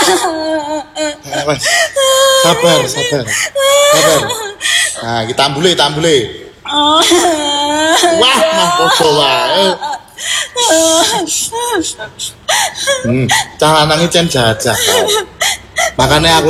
Wes. Sabar. Nah, kita tambule. Wah, mah podo wae. Cah lanang iki cen jajah. Makanya aku